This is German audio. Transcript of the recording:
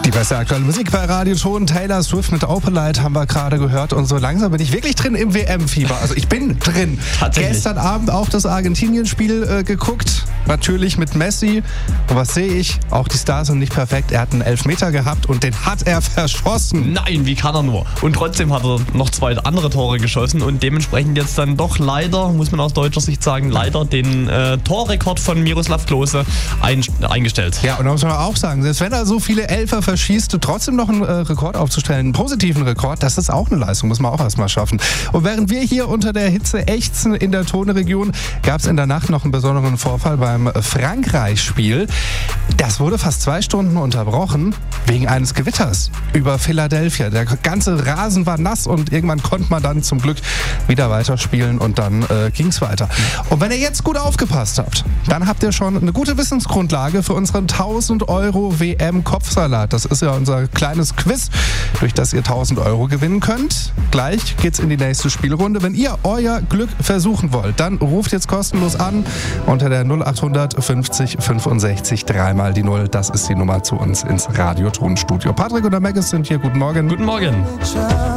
Die beste aktuelle Musik bei Radio Ton. Taylor Swift mit Open Light haben wir gerade gehört. Und so langsam bin ich wirklich drin im WM-Fieber. Also ich bin drin. Gestern Abend auch das Argentinien-Spiel geguckt. Natürlich mit Messi. Und was sehe ich? Auch die Stars sind nicht perfekt. Er hat einen Elfmeter gehabt und den hat er verschossen. Nein, wie kann er nur? Und trotzdem hat er noch 2 andere Tore geschossen und dementsprechend jetzt dann doch leider, muss man aus deutscher Sicht sagen, leider den Torrekord von Miroslav Klose eingestellt. Ja, und da muss man auch sagen, selbst wenn er so viele Elfer verschießt, trotzdem noch einen Rekord aufzustellen, einen positiven Rekord, das ist auch eine Leistung, muss man auch erstmal schaffen. Und während wir hier unter der Hitze ächzen in der Tonregion, gab es in der Nacht noch einen besonderen Vorfall beim Frankreich-Spiel. Das wurde fast 2 Stunden unterbrochen wegen eines Gewitters über Philadelphia. Der ganze Rasen war nass und irgendwann konnte man dann zum Glück wieder weiterspielen und dann ging es weiter. Und wenn ihr jetzt gut aufgepasst habt, dann habt ihr schon eine gute Wissensgrundlage für unseren 1000 € WM-Kopfsalat. Das ist ja unser kleines Quiz, durch das ihr 1000 € gewinnen könnt. Gleich geht's in die nächste Spielrunde. Wenn ihr euer Glück versuchen wollt, dann ruft jetzt kostenlos an unter der 0800 50 65 3 mal die 0. Das ist die Nummer zu uns ins Radio-Tonstudio. Patrick und der Maggis sind hier. Guten Morgen. Guten Morgen.